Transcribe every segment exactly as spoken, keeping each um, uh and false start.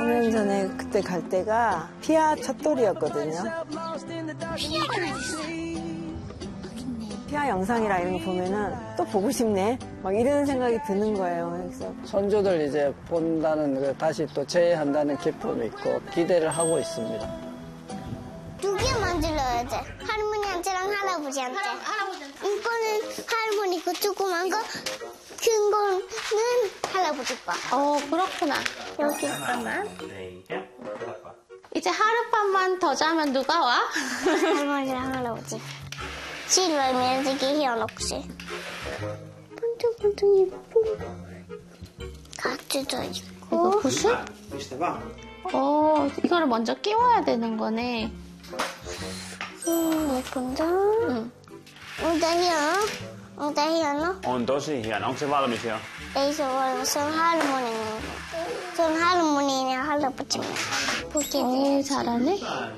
사 년 전에 그때 갈 때가 피아 첫돌이었거든요. 피아가 어딨어? 피아 영상이라 이런 거 보면은 또 보고 싶네. 막 이런 생각이 드는 거예요. 그래서 선조들 이제 본다는 그 다시 또 재해한다는 기쁨이 있고 기대를 하고 있습니다. 두 개 만들어야 돼. 할머니한테랑 할아버지한테. 할아버지한테. 이거는 할머니 거 조그만 거, 큰 거는 할아버지 거. 어, 그렇구나. 여기 잠깐만. 이제 하룻밤만 더 자면 누가 와? 할머니랑 할아버지. 실로면 이렇게 휘어놓지. 반짝반짝 예뻐. 가츠도 있고. 이거 구슬? 어, 이거를 먼저 끼워야 되는 거네. 음, 예쁜다. 응. Onko hieno? Onko hieno? On tosi hieno. Onko se valmis jo? Ei se ole valmis. Se on harmoninen. Se on harmoninen ja halvaputsi. 오, 잘하네.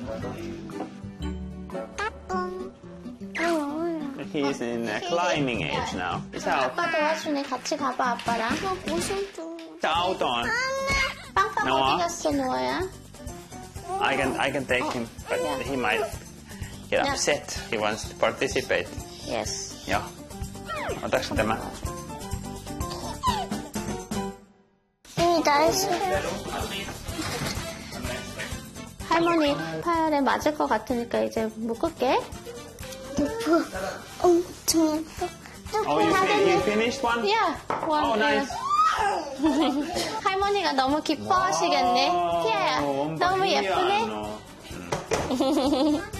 He's in uh, climbing age now. Isä 아빠 도와주네. 같이 가봐, 아빠랑. 무슨 좀. 자, autoon. 빵빵 노아. 어디 갔어, 노아야? I can, I can take him, but Yeah. he might get Yeah. upset. He wants to participate. Yes. Joo. Otaks tämä? 이미 다 했어. 할머니 팔에 맞을 것 같으니까 이제 묶을게. 예뻐. 엄청 예뻐. Oh, you, fin- you finished one? Yeah. one, Oh, nice. yeah. 할머니가 너무 기뻐하시겠네. Oh, 피아야, onpa 너무 예쁘네. hieno.